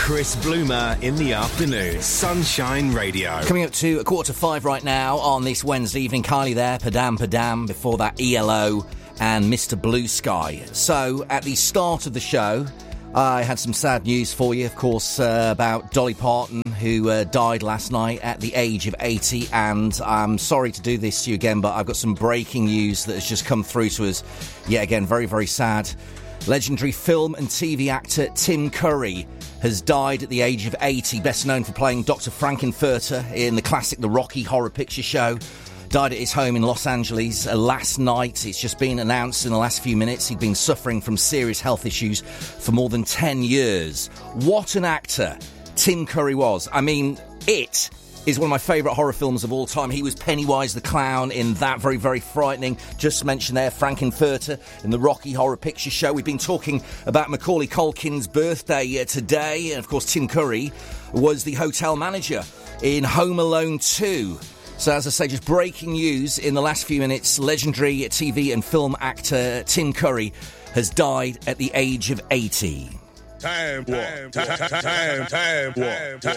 Chris Bloomer in the afternoon. Sunshine Radio. Coming up to 4:45 right now on this Wednesday evening. Kylie there, Padam. Before that, ELO and Mr. Blue Sky. So, at the start of the show, I had some sad news for you, of course, about Dolly Parton, who died last night at the age of 80. And I'm sorry to do this to you again, but I've got some breaking news that has just come through to us. Yet again, very, very sad. Legendary film and TV actor Tim Curry has died at the age of 80, best known for playing Dr. Frankenfurter in the classic The Rocky Horror Picture Show. Died at his home in Los Angeles last night. It's just been announced in the last few minutes. He'd been suffering from serious health issues for more than 10 years. What an actor Tim Curry was. I mean, It is one of my favourite horror films of all time. He was Pennywise the Clown in that, very, very frightening. Just mentioned there, Frankenfurter in the Rocky Horror Picture Show. We've been talking about Macaulay Culkin's birthday today. And, of course, Tim Curry was the hotel manager in Home Alone 2. So, as I say, just breaking news in the last few minutes. Legendary TV and film actor Tim Curry has died at the age of 80. Time.